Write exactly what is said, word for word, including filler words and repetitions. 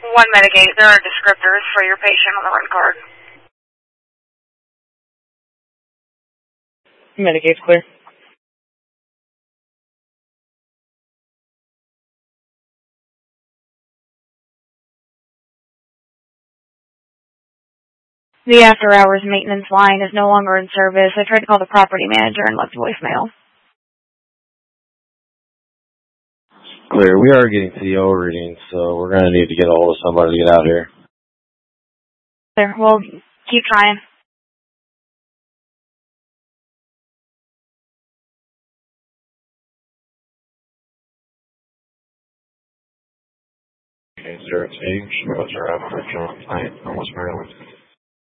One Medigate. There are descriptors for your patient on the run card. Medigate's clear. The after-hours maintenance line is no longer in service. I tried to call the property manager and left voicemail. Clear. We are getting C O readings, so we're going to need to get a hold of somebody to get out here. There. Well, keep trying. Okay, zero eight, what's our average on client, almost Maryland.